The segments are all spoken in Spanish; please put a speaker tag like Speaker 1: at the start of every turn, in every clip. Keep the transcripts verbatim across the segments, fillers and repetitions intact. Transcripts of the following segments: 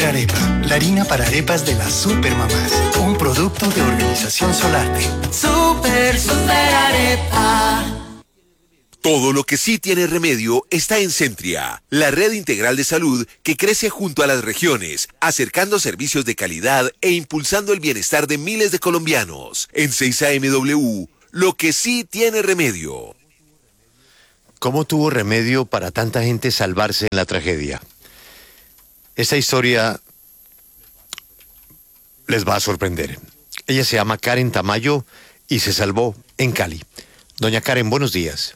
Speaker 1: Super Arepa, la harina para arepas de las supermamás. Un producto de Organización Solarte.
Speaker 2: Super, super arepa.
Speaker 3: Todo lo que sí tiene remedio está en Centria, la red integral de salud que crece junto a las regiones, acercando servicios de calidad e impulsando el bienestar de miles de colombianos. En seis A M W, lo que sí tiene remedio.
Speaker 4: ¿Cómo tuvo remedio para tanta gente salvarse en la tragedia? Esta historia les va a sorprender. Ella se llama Karen Tamayo y se salvó en Cali. Doña Karen, buenos días.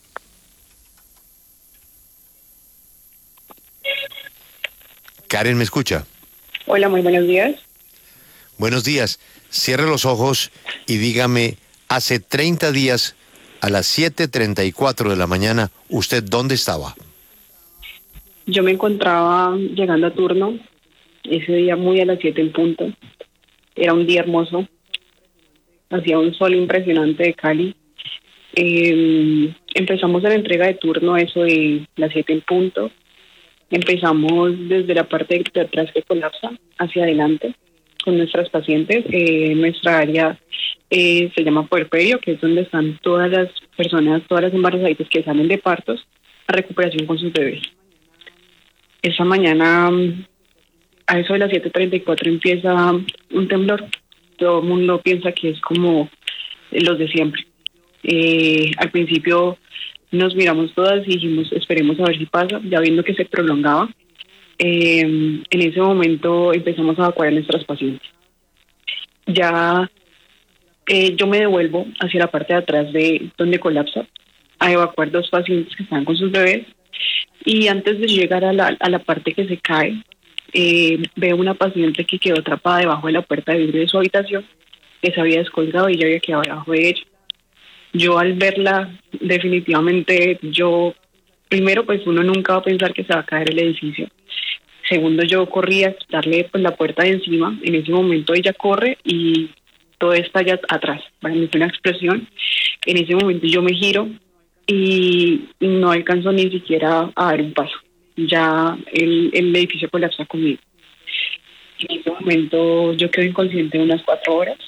Speaker 4: Karen, ¿me escucha?
Speaker 5: Hola, muy buenos días.
Speaker 4: Buenos días. Cierre los ojos y dígame, hace treinta días, a las siete treinta y cuatro de la mañana, ¿usted dónde estaba?
Speaker 5: Yo me encontraba llegando a turno, ese día muy a las siete en punto. Era un día hermoso. Hacía un sol impresionante de Cali. Eh, empezamos la entrega de turno a eso de las siete en punto. Empezamos desde la parte de atrás que colapsa hacia adelante con nuestras pacientes. Eh, nuestra área eh, se llama puerperio, que es donde están todas las personas, todas las embarazaditas que salen de partos a recuperación con sus bebés. Esa mañana, a eso de las siete treinta y cuatro, empieza un temblor. Todo el mundo piensa que es como los de siempre. Eh, al principio nos miramos todas y dijimos, esperemos a ver si pasa, ya viendo que se prolongaba. Eh, en ese momento empezamos a evacuar a nuestras pacientes. Ya eh, yo me devuelvo hacia la parte de atrás de donde colapsa a evacuar dos pacientes que están con sus bebés, y antes de llegar a la, a la parte que se cae, eh, veo una paciente que quedó atrapada debajo de la puerta de vidrio de su habitación, que se había descolgado y ella había quedado debajo de ella. Yo al verla, definitivamente, yo, primero, pues uno nunca va a pensar que se va a caer el edificio. Segundo, yo corrí a quitarle pues la puerta de encima. En ese momento ella corre y todo está allá atrás. Para mí fue una explosión. En ese momento yo me giro y no alcanzo ni siquiera a dar un paso. Ya el, el edificio colapsa conmigo. En ese momento yo quedo inconsciente unas cuatro horas.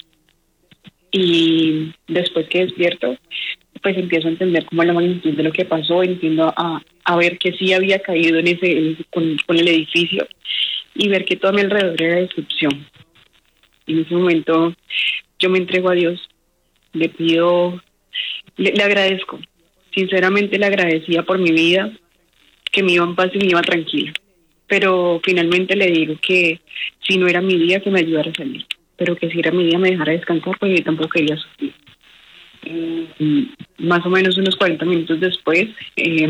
Speaker 5: Y después que despierto, pues empiezo a entender como la magnitud de lo que pasó, entiendo a, a ver que sí había caído en ese, en ese con, con el edificio, y ver que todo a mi alrededor era destrucción. En ese momento yo me entrego a Dios, le pido, le, le agradezco, sinceramente le agradecía por mi vida, que me iba en paz y me iba tranquila, pero finalmente le digo que si no era mi día, que me ayudara a salir, pero que si era mi día me dejara descansar, porque yo tampoco quería sufrir. Eh, más o menos unos cuarenta minutos después, eh,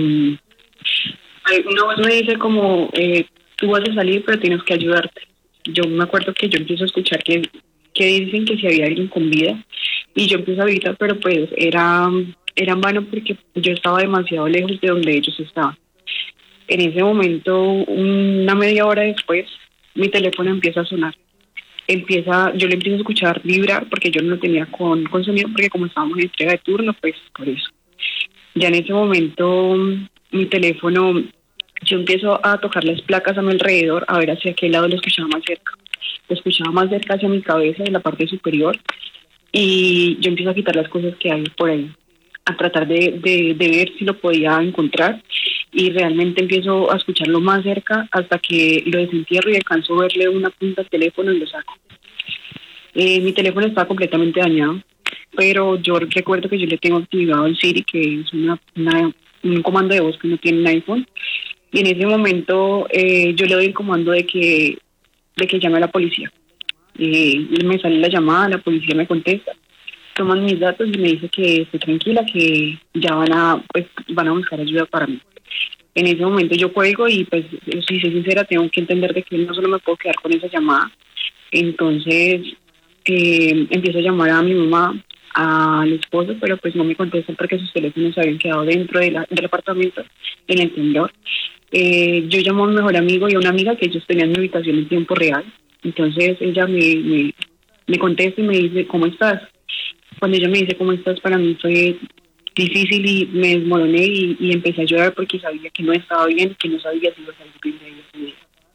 Speaker 5: una voz me dice como, eh, tú vas a salir, pero tienes que ayudarte. Yo me acuerdo que yo empiezo a escuchar que, que dicen que si había alguien con vida, y yo empiezo a gritar, pero pues era, era en vano, porque yo estaba demasiado lejos de donde ellos estaban. En ese momento, una media hora después, mi teléfono empieza a sonar. Empieza, yo le empiezo a escuchar vibrar, porque yo no lo tenía con, con sonido, porque como estábamos en entrega de turno, pues por eso. Ya en ese momento, mi teléfono, yo empiezo a tocar las placas a mi alrededor, a ver hacia qué lado lo escuchaba más cerca. Lo escuchaba más cerca hacia mi cabeza, en la parte superior, y yo empiezo a quitar las cosas que hay por ahí, a tratar de, de, de ver si lo podía encontrar, y realmente empiezo a escucharlo más cerca hasta que lo desentierro y alcanzo a verle una punta al teléfono y lo saco. Eh, mi teléfono estaba completamente dañado, pero yo recuerdo que yo le tengo activado el Siri, que es una, una, un comando de voz que no tiene un iPhone, y en ese momento eh, yo le doy el comando de que, de que llame a la policía. Eh, me sale la llamada, la policía me contesta, toman mis datos y me dice que estoy tranquila, que ya van a, pues, van a buscar ayuda para mí. En ese momento yo cuelgo y pues, si soy sincera, tengo que entender de que no solo me puedo quedar con esa llamada. Entonces eh, empiezo a llamar a mi mamá, al esposo, pero pues no me contestan porque sus teléfonos se habían quedado dentro de la, del apartamento en el temblor. Eh, yo llamo a un mejor amigo y a una amiga que ellos tenían mi habitación en tiempo real. Entonces ella me, me, me contesta y me dice, ¿cómo estás? Cuando ella me dice, ¿cómo estás? Para mí fue difícil y me desmoroné y, y empecé a llorar porque sabía que no estaba bien, que no sabía si iba a salir bien de ahí.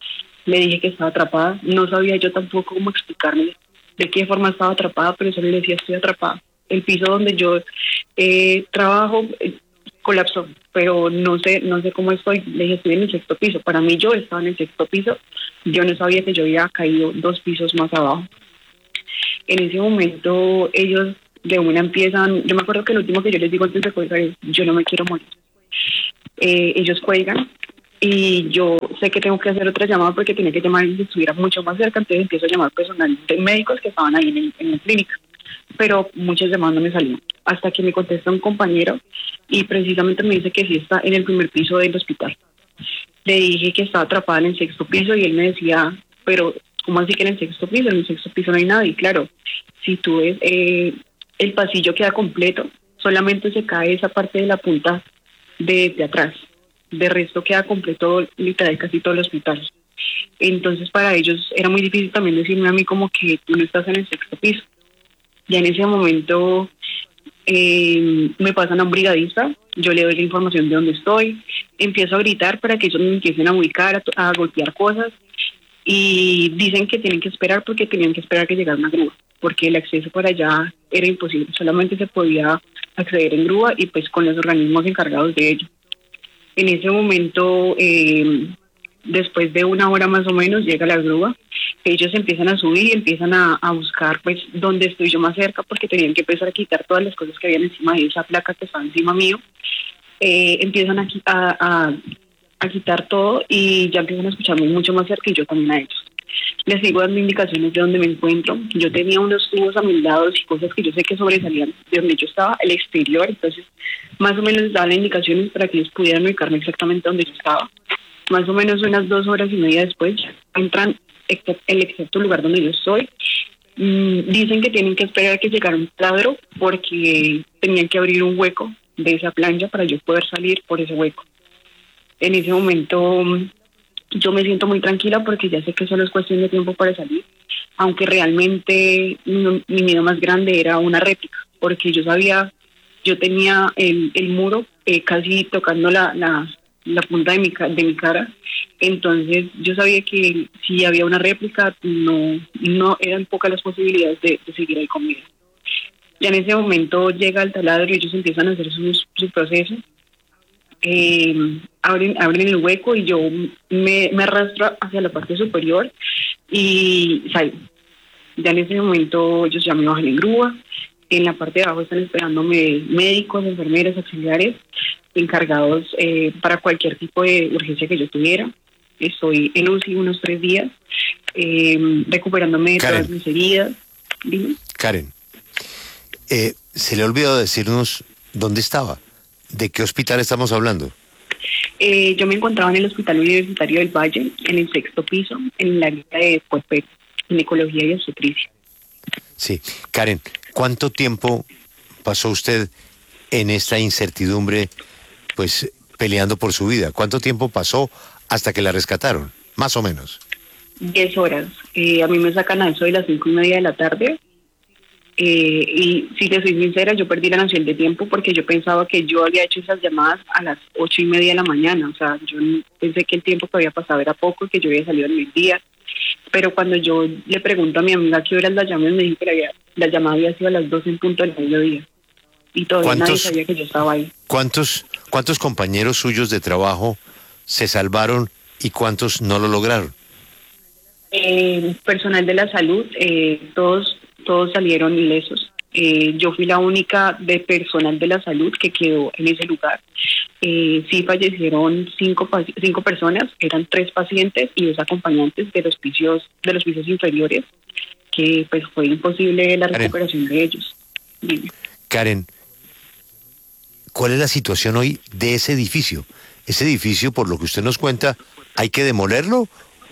Speaker 5: Le dije que estaba atrapada. No sabía yo tampoco cómo explicarme de qué forma estaba atrapada, pero solo le decía estoy atrapada. El piso donde yo eh, trabajo eh, colapsó, pero no sé no sé cómo estoy. Le dije estoy en el sexto piso. Para mí yo estaba en el sexto piso. Yo no sabía que yo había caído dos pisos más abajo. En ese momento ellos de una empiezan, yo me acuerdo que el último que yo les digo antes de colgar es yo no me quiero morir. Eh, ellos cuelgan y yo sé que tengo que hacer otra llamada porque tenía que llamar y si estuviera mucho más cerca, entonces empiezo a llamar personal de médicos que estaban ahí en, el, en la clínica, pero muchas llamadas no me salían, hasta que me contesta un compañero y precisamente me dice que sí está en el primer piso del hospital. Le dije que estaba atrapada en el sexto piso y él me decía, pero ¿cómo así que en el sexto piso? En el sexto piso no hay nada. Y claro, si tú ves, eh, el pasillo queda completo, solamente se cae esa parte de la punta de, de atrás. De resto queda completo literal casi todo el hospital. Entonces para ellos era muy difícil también decirme a mí como que tú no estás en el sexto piso. Ya en ese momento eh, me pasan a un brigadista, yo le doy la información de dónde estoy, empiezo a gritar para que ellos me empiecen a ubicar, a, a golpear cosas y dicen que tienen que esperar porque tenían que esperar que llegara una grúa, porque el acceso para allá era imposible, solamente se podía acceder en grúa y pues con los organismos encargados de ello. En ese momento, eh, después de una hora más o menos, llega la grúa, ellos empiezan a subir y empiezan a, a buscar pues dónde estoy yo más cerca, porque tenían que empezar a quitar todas las cosas que habían encima de esa placa que estaba encima mío. Eh, empiezan a, a, a, a quitar todo y ya empiezan a escucharme mucho más cerca y yo también a ellos. Les sigo dando indicaciones de dónde me encuentro. Yo tenía unos tubos a mis lados y cosas que yo sé que sobresalían de donde yo estaba, el exterior, entonces más o menos les daba las indicaciones para que ellos pudieran ubicarme exactamente donde yo estaba. Más o menos unas dos horas y media después entran el exacto lugar donde yo estoy. Mm, dicen que tienen que esperar a que llegara un taladro porque tenían que abrir un hueco de esa plancha para yo poder salir por ese hueco. En ese momento yo me siento muy tranquila porque ya sé que solo es cuestión de tiempo para salir, aunque realmente mi, mi miedo más grande era una réplica, porque yo sabía, yo tenía el, el muro eh, casi tocando la, la, la punta de mi, de mi cara, entonces yo sabía que si había una réplica no, no eran pocas las posibilidades de, de seguir ahí conmigo. Ya en ese momento llega el taladro y ellos empiezan a hacer su, su proceso. Eh, abren, abren el hueco y yo me, me arrastro hacia la parte superior y salgo. Ya en ese momento ellos ya me bajan en grúa. En la parte de abajo están esperándome médicos, enfermeras, auxiliares encargados eh, para cualquier tipo de urgencia que yo tuviera. Estoy en U C I unos tres días eh, recuperándome de
Speaker 4: Karen.
Speaker 5: todas mis heridas. Dime.
Speaker 4: Karen, eh, se le ha olvidado decirnos dónde estaba. ¿De qué hospital estamos hablando?
Speaker 5: Eh, yo me encontraba en el Hospital Universitario del Valle, en el sexto piso, en el área de Puerpet, ginecología y obstetricia.
Speaker 4: Sí. Karen, ¿cuánto tiempo pasó usted en esta incertidumbre, pues, peleando por su vida? ¿Cuánto tiempo pasó hasta que la rescataron? Más o menos.
Speaker 5: Diez horas. Eh, a mí me sacan a eso de las cinco y media de la tarde. Eh, y si te soy sincera, yo perdí la noción de tiempo porque yo pensaba que yo había hecho esas llamadas a las ocho y media de la mañana. O sea, yo pensé que el tiempo que había pasado era poco, que yo había salido en el día. Pero cuando yo le pregunto a mi amiga a qué horas la llamé, me dijo que la, había, la llamada había sido a las doce en punto del mediodía. Y todavía nadie sabía que yo estaba ahí.
Speaker 4: ¿Cuántos, cuántos compañeros suyos de trabajo se salvaron y cuántos no lo lograron?
Speaker 5: Eh, personal de la salud, eh, todos todos salieron ilesos. Eh, yo fui la única de personal de la salud que quedó en ese lugar. Eh, sí fallecieron cinco cinco personas, eran tres pacientes y dos acompañantes de los pisos de los pisos inferiores, que pues fue imposible la recuperación Karen. de ellos. Dime.
Speaker 4: Karen, ¿cuál es la situación hoy de ese edificio? Ese edificio, por lo que usted nos cuenta, ¿hay que demolerlo?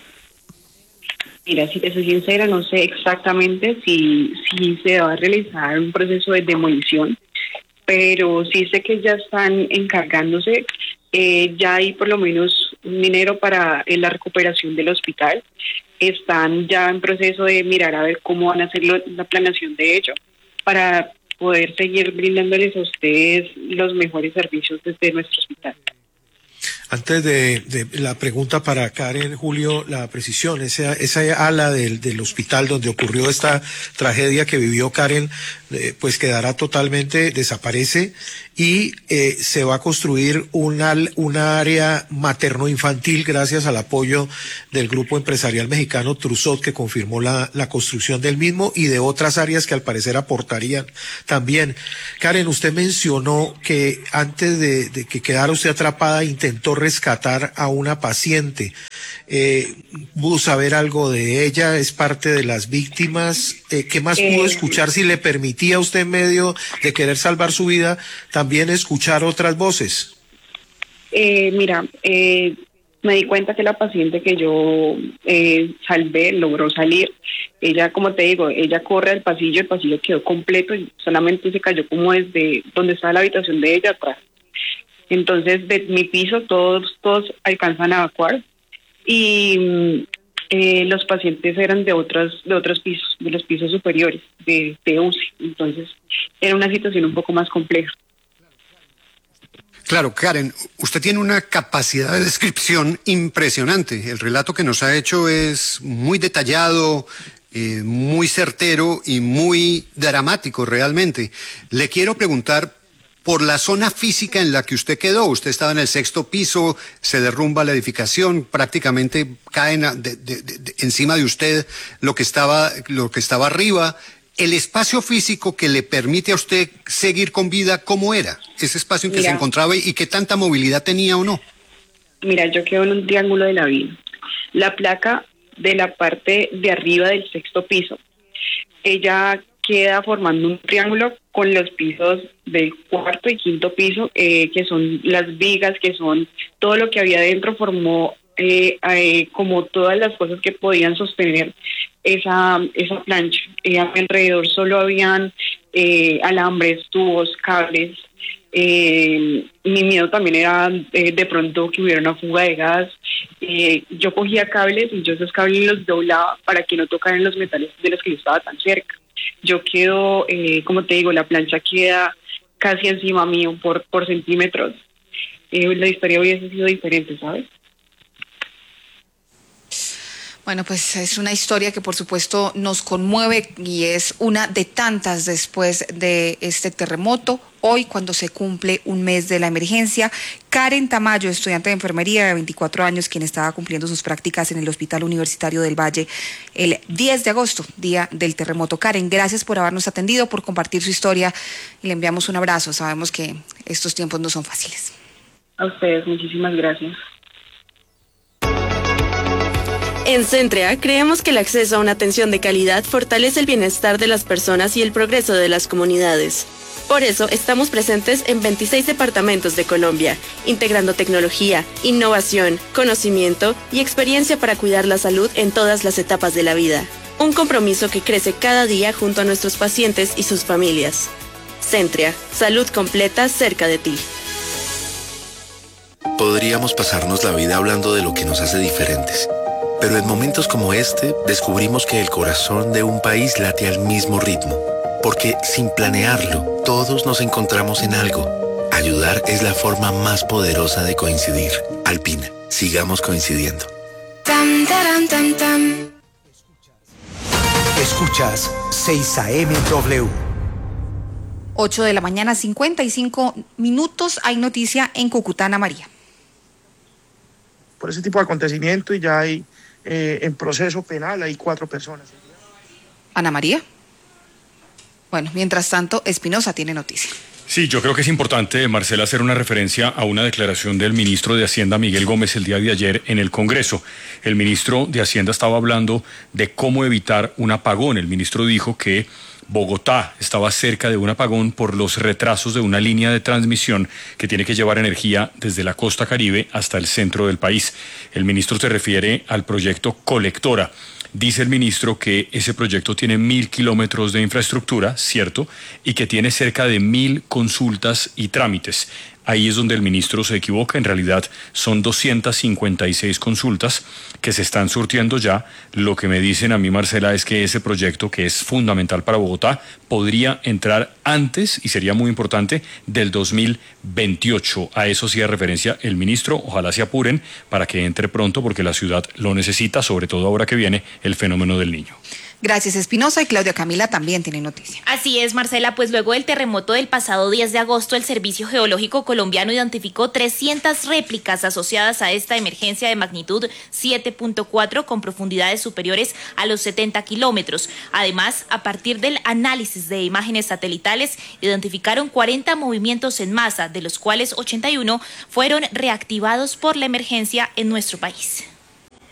Speaker 5: Mira, si te soy sincera, no sé exactamente si, si se va a realizar un proceso de demolición, pero sí sé que ya están encargándose, eh, ya hay por lo menos un dinero para eh, la recuperación del hospital, están ya en proceso de mirar a ver cómo van a hacer lo, la planeación de ello, para poder seguir brindándoles a ustedes los mejores servicios desde nuestro hospital.
Speaker 6: Antes de, de la pregunta para Karen, Julio, la precisión, esa, esa ala del, del hospital donde ocurrió esta tragedia que vivió Karen, eh, pues quedará totalmente, desaparece y eh, se va a construir una, una área materno-infantil gracias al apoyo del grupo empresarial mexicano Trusot, que confirmó la, la construcción del mismo y de otras áreas que al parecer aportarían también. Karen, usted mencionó que antes de, de que quedara usted atrapada intentó rescatar a una paciente. Eh, ¿Pudo saber algo de ella? ¿Es parte de las víctimas? Eh, ¿Qué más pudo escuchar si le permitía a usted en medio de querer salvar su vida también escuchar otras voces?
Speaker 5: Eh, mira, eh, me di cuenta que la paciente que yo eh, salvé logró salir. Ella, como te digo, ella corre al pasillo, el pasillo quedó completo y solamente se cayó como desde donde estaba la habitación de ella atrás. Entonces, de mi piso todos todos alcanzan a evacuar y eh, los pacientes eran de otros de otros pisos, de los pisos superiores, de, de U C I. Entonces, era una situación un poco más compleja.
Speaker 7: Claro, Karen, usted tiene una capacidad de descripción impresionante. El relato que nos ha hecho es muy detallado, eh, muy certero y muy dramático realmente. Le quiero preguntar por la zona física en la que usted quedó. Usted estaba en el sexto piso, se derrumba la edificación, prácticamente caen de, de, de, de, encima de usted lo que estaba, lo que estaba arriba. El espacio físico que le permite a usted seguir con vida, ¿cómo era? Ese espacio en que
Speaker 5: Mira,
Speaker 7: se encontraba y qué tanta movilidad tenía o no.
Speaker 5: Mira, yo quedo en un triángulo de la vida. La placa de la parte de arriba del sexto piso, ella queda formando un triángulo con los pisos del cuarto y quinto piso, eh, que son las vigas, que son todo lo que había dentro, formó eh, eh, como todas las cosas que podían sostener esa esa plancha. Eh, a mi alrededor solo habían eh, alambres, tubos, cables. Eh, mi miedo también era eh, de pronto que hubiera una fuga de gas. Eh, yo cogía cables y yo esos cables los doblaba para que no tocaran los metales de los que yo estaba tan cerca. Yo quedo, eh, como te digo, la plancha queda casi encima mío por, por centímetros. Eh, la historia hubiese sido diferente, ¿sabes?
Speaker 8: Bueno, pues es una historia que por supuesto nos conmueve y es una de tantas después de este terremoto. Hoy, cuando se cumple un mes de la emergencia, Karen Tamayo, estudiante de enfermería de veinticuatro años, quien estaba cumpliendo sus prácticas en el Hospital Universitario del Valle el diez de agosto, día del terremoto. Karen, gracias por habernos atendido, por compartir su historia y le enviamos un abrazo. Sabemos que estos tiempos no son fáciles.
Speaker 5: A ustedes, muchísimas gracias.
Speaker 9: En Centrea creemos que el acceso a una atención de calidad fortalece el bienestar de las personas y el progreso de las comunidades. Por eso estamos presentes en veintiséis departamentos de Colombia, integrando tecnología, innovación, conocimiento y experiencia para cuidar la salud en todas las etapas de la vida. Un compromiso que crece cada día junto a nuestros pacientes y sus familias. Centrea, salud completa cerca de ti.
Speaker 10: Podríamos pasarnos la vida hablando de lo que nos hace diferentes. Pero en momentos como este, descubrimos que el corazón de un país late al mismo ritmo. Porque sin planearlo, todos nos encontramos en algo. Ayudar es la forma más poderosa de coincidir. Alpina, sigamos coincidiendo.
Speaker 2: Tam, taram, tam, tam.
Speaker 1: Escuchas seis A M W.
Speaker 8: ocho de la mañana, cincuenta y cinco minutos. Hay noticia en Cúcuta, Ana María.
Speaker 11: Por ese tipo de acontecimiento y ya hay eh, en proceso penal hay cuatro personas.
Speaker 8: Ana María. Bueno, mientras tanto, Espinosa tiene noticia.
Speaker 12: Sí, yo creo que es importante, Marcela, hacer una referencia a una declaración del ministro de Hacienda, Miguel Gómez, el día de ayer en el Congreso. El ministro de Hacienda estaba hablando de cómo evitar un apagón. El ministro dijo que Bogotá estaba cerca de un apagón por los retrasos de una línea de transmisión que tiene que llevar energía desde la costa Caribe hasta el centro del país. El ministro se refiere al proyecto Colectora. Dice el ministro que ese proyecto tiene mil kilómetros de infraestructura, cierto, y que tiene cerca de mil consultas y trámites. Ahí es donde el ministro se equivoca. En realidad son doscientas cincuenta y seis consultas que se están surtiendo ya. Lo que me dicen a mí, Marcela, es que ese proyecto, que es fundamental para Bogotá, podría entrar antes, y sería muy importante, del dos mil veintiocho. A eso sí hace referencia el ministro. Ojalá se apuren para que entre pronto, porque la ciudad lo necesita, sobre todo ahora que viene el fenómeno del Niño.
Speaker 8: Gracias, Espinosa, y Claudia Camila también tiene noticia.
Speaker 13: Así es, Marcela, pues luego del terremoto del pasado diez de agosto, el Servicio Geológico Colombiano identificó trescientas réplicas asociadas a esta emergencia de magnitud siete punto cuatro con profundidades superiores a los setenta kilómetros. Además, a partir del análisis de imágenes satelitales, identificaron cuarenta movimientos en masa, de los cuales ochenta y uno fueron reactivados por la emergencia en nuestro país.